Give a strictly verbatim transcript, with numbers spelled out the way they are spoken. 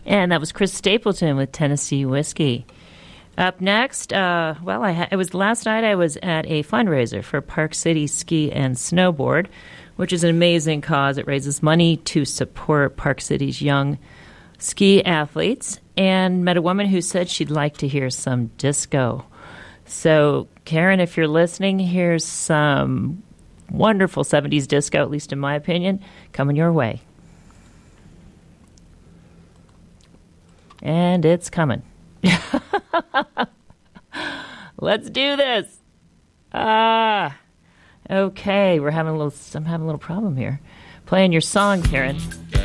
And that was Chris Stapleton with Tennessee Whiskey. Up next, uh, well, I ha- it was last night I was at a fundraiser for Park City Ski and Snowboard, which is an amazing cause. It raises money to support Park City's young ski athletes, and met a woman who said she'd like to hear some disco. So, Karen, if you're listening, here's some wonderful seventies disco, at least in my opinion, coming your way. And it's coming. Let's do this. Ah, okay. We're having a little. I'm having a little problem here. Playing your song, Karen.